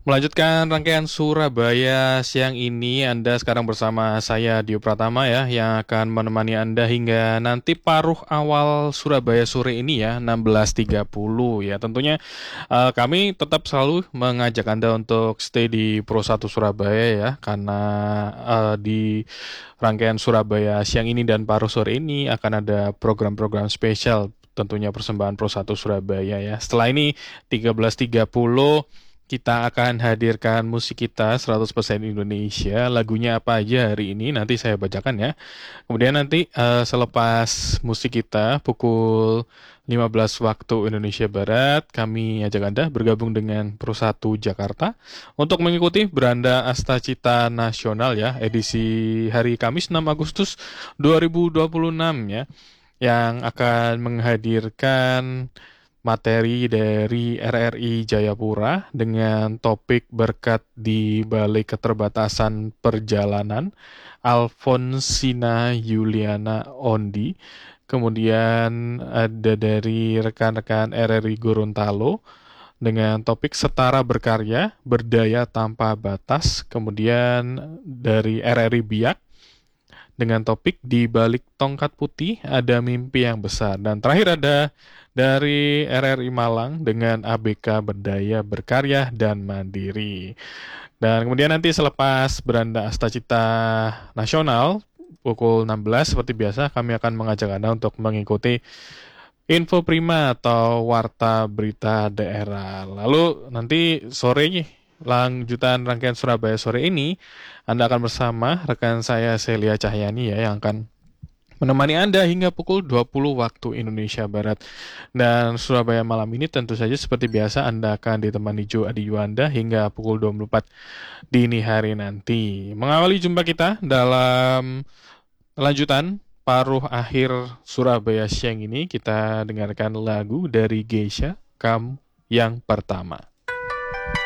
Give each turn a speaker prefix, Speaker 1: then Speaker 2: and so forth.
Speaker 1: Melanjutkan rangkaian Surabaya siang ini, Anda sekarang bersama saya Dio Pratama ya, yang akan menemani Anda hingga nanti paruh awal Surabaya sore ini ya, 16.30 ya. Tentunya kami tetap selalu mengajak Anda untuk stay di Pro 1 Surabaya ya, karena di rangkaian Surabaya siang ini dan paruh sore ini akan ada program-program spesial, tentunya persembahan Pro 1 Surabaya ya. Setelah ini 13.30 kita akan hadirkan musik kita 100% Indonesia. Lagunya apa aja hari ini nanti saya bacakan ya. Kemudian nanti selepas musik kita pukul 15 waktu Indonesia Barat, kami ajak Anda bergabung dengan Pro 1 Jakarta untuk mengikuti Beranda Astacita Nasional ya, edisi hari Kamis 6 Agustus 2026 ya, yang akan menghadirkan materi dari RRI Jayapura dengan topik berkat di balik keterbatasan perjalanan, Alfonsina Yuliana Ondi. Kemudian ada dari rekan-rekan RRI Gorontalo dengan topik setara berkarya, berdaya tanpa batas. Kemudian dari RRI Biak dengan topik di balik tongkat putih ada mimpi yang besar. Dan terakhir ada dari RRI Malang dengan ABK Berdaya Berkarya dan Mandiri. Dan kemudian nanti selepas Beranda Astacita Nasional pukul 16 seperti biasa kami akan mengajak Anda untuk mengikuti Info Prima atau Warta Berita Daerah. Lalu nanti sore lanjutan rangkaian Surabaya sore ini, Anda akan bersama rekan saya Celia Cahyani ya, yang akan menemani Anda hingga pukul 20 waktu Indonesia Barat. Dan Surabaya malam ini tentu saja seperti biasa Anda akan ditemani Joe Adi Yuanda hingga pukul 24 dini hari nanti. Mengawali jumpa kita dalam lanjutan paruh akhir Surabaya siang ini, kita dengarkan lagu dari Geisha, Kamu Yang Pertama.